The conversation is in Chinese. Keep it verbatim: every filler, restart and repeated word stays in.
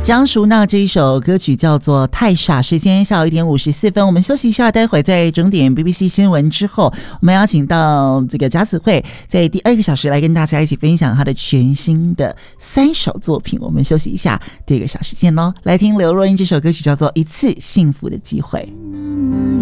江淑娜这一首歌曲叫做《太傻》，时间下午一点五十四分，我们休息一下，待会在整点 B B C 新闻之后，我们邀请到这个贾子慧在第二个小时来跟大家一起分享她的全新的三首作品。我们休息一下，第二个小时见咯。来听刘若英这首歌曲叫做《一次幸福的机会》。